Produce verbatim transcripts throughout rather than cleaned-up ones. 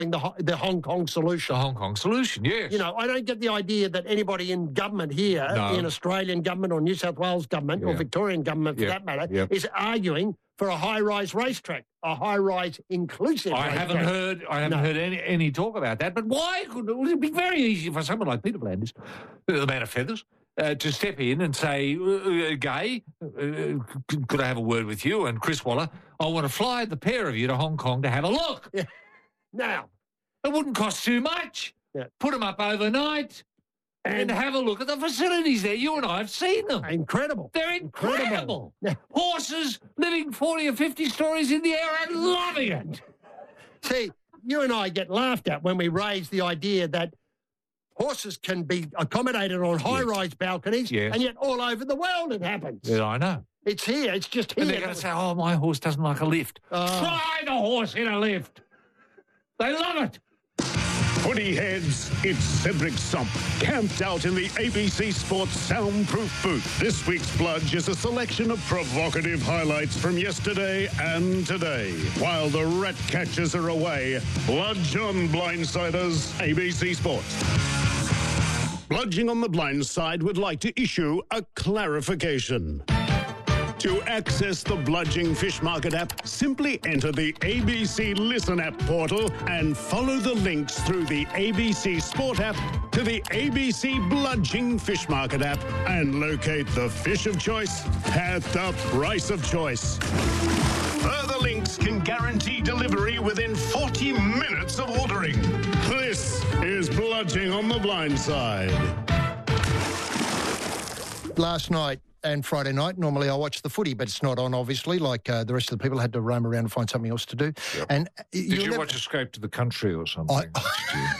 the the Hong Kong solution. The Hong Kong solution, yes. You know, I don't get the idea that anybody in government here, No. in Australian government or New South Wales government or Yeah. Victorian government for Yeah. that matter, Yeah. is arguing for a high-rise racetrack, a high-rise inclusive I racetrack. haven't heard. I haven't No. heard any, any talk about that. But why could it would be very easy for someone like Peter Blandis, the man of feathers, uh, to step in and say, uh, uh, "Gay, uh, could, could I have a word with you?" And Chris Waller, I want to fly the pair of you to Hong Kong to have a look. Yeah. Now, It wouldn't cost too much. Yeah. Put them up overnight and, And- have a look at the facilities there. You and I have seen them. incredible. They're incredible. Yeah. Horses living forty or fifty stories in the air and loving it. See, you and I get laughed at when we raise the idea that horses can be accommodated on high-rise balconies, Yes. and yet all over the world it happens. Yeah, I know. It's here. It's just here. And they're going to say, oh, my horse doesn't like a lift. Oh. Try the horse in a lift. They love it. Footy heads, it's Cedric Sump, camped out in the A B C Sports soundproof booth. This week's Bludge is a selection of provocative highlights from yesterday and today. While the rat catchers are away, Bludge on Blindsiders, A B C Sports. Bludging on the Blind Side would like to issue a clarification. To access the Bludging Fish Market app, simply enter the A B C Listen app portal and follow the links through the A B C Sport app to the A B C Bludging Fish Market app and locate the fish of choice at the price of choice. Further links can guarantee delivery within forty minutes of ordering. This is Bludging on the Blind Side. Last night and Friday night, normally I watch the footy, but it's not on, obviously, like uh, the rest of the people had to roam around and find something else to do. Yep. And Did you never... watch Escape to the Country or something? I...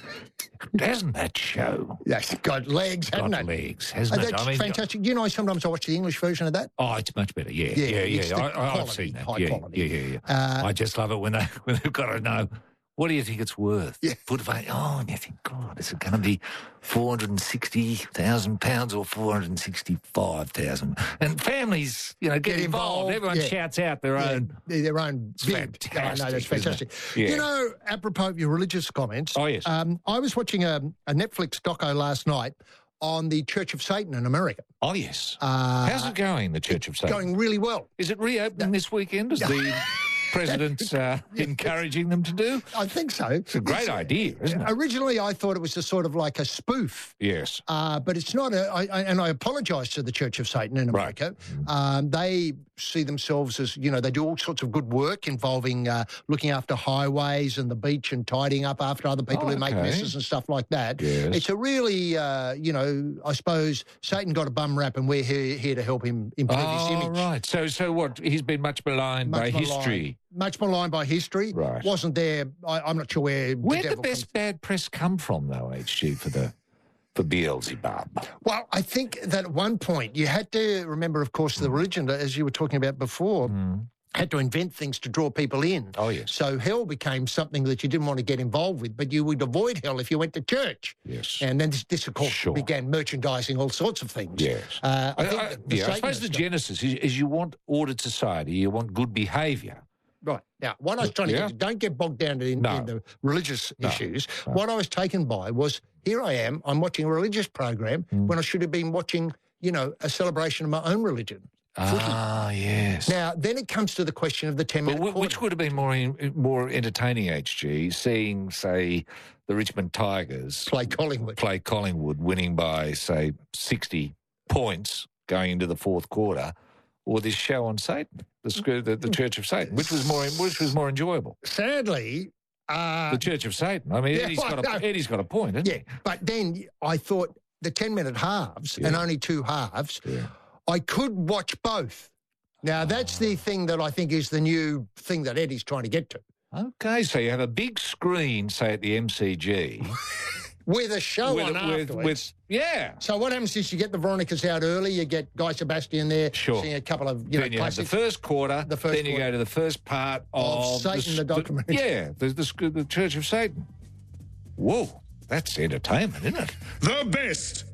Hasn't that show That's got legs, got hasn't it? legs, hasn't Uh, it? that's I mean, fantastic. You know, sometimes I watch the English version of that. Oh, it's much better. Yeah, Yeah, yeah, yeah. it's the I, I, I've quality, seen that. high Yeah, quality. yeah, yeah, yeah. Uh, I just love it when they when they've got to know. What do you think it's worth? Yeah. Put of eight. Oh, and you think, God, is it going to be four hundred and sixty thousand pounds or four hundred and sixty-five thousand? And families, you know, get, Get involved. involved, Everyone yeah. shouts out their Yeah, own. their own It's bid. fantastic, I know, that's isn't it? fantastic. Yeah. You know, apropos of your religious comments, Oh, yes. um, I was watching a, a Netflix doco last night on the Church of Satan in America. Oh yes. Uh, How's it going? The Church of Satan. Going really well. Is it reopening this weekend? Is the president uh, encouraging them to do? I think so. It's a great idea, isn't it? Originally, I thought it was a sort of like a spoof. Yes. Uh, but it's not a, I, I, and I apologise to the Church of Satan in Right. America. Um, they see themselves as, you know, they do all sorts of good work involving uh, looking after highways and the beach and tidying up after other people Oh, who make okay. messes and stuff like that. Yes. It's a really, uh, you know, I suppose Satan got a bum rap and we're here, here to help him improve his Oh, image. right. So, so what? He's been much maligned by Much maligned. history. Much maligned by history. Right. Wasn't there, I, I'm not sure where Where'd the the devil best comes. bad press come from, though, H G, for the for Beelzebub? Well, I think that at one point you had to remember, of course, the religion, as you were talking about before, had to invent things to draw people in. Oh, yes. So hell became something that you didn't want to get involved with, but you would avoid hell if you went to church. Yes. And then this, this of course, Sure. began merchandising all sorts of things. Yes. Uh, I I, think I- that the yeah, I suppose Satanists the got- genesis is, is you want ordered society, you want good behaviour. Right. Now, what I was trying to Yeah. get to, don't get bogged down in, No. in the religious No. issues. No. What I was taken by was, here I am, I'm watching a religious program Mm. when I should have been watching, you know, a celebration of my own religion. Footy. Ah, yes. Now, then it comes to the question of the But ten-minute wh- which quarter. would have been more in, more entertaining, H G, seeing, say, the Richmond Tigers Play Collingwood. play Collingwood, winning by, say, sixty points going into the fourth quarter, or this show on Satan, the, sc- the, the Church of Satan, which was more which was more enjoyable. Sadly, uh, The Church of Satan. I mean, yeah, Eddie's got well, a no. Eddie's got a point, hasn't yeah, but then I thought the ten-minute halves and Yeah. only two halves, he? Yeah. I could watch both. Now, that's the thing that I think is the new thing that Eddie's trying to get to. Okay, so you have a big screen, say at the M C G, With a show with, on with, afterwards. with yeah. So what happens is you get the Veronicas out early, you get Guy Sebastian there, Sure. sing a couple of, you Then know, you have the classics. first quarter. The first then you quarter. go to the first part Of of, Satan, the s- documentary. yeah, the, the the Church of Satan. Whoa, that's entertainment, isn't it? The best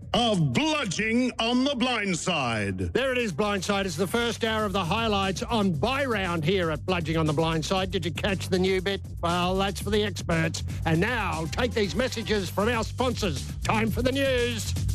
of Bludging on the Blindside. There it is, Blindside. It's the first hour of the highlights on Buy Round here at Bludging on the Blindside. Did you catch the new bit? Well, that's for the experts. And now, take these messages from our sponsors. Time for the news.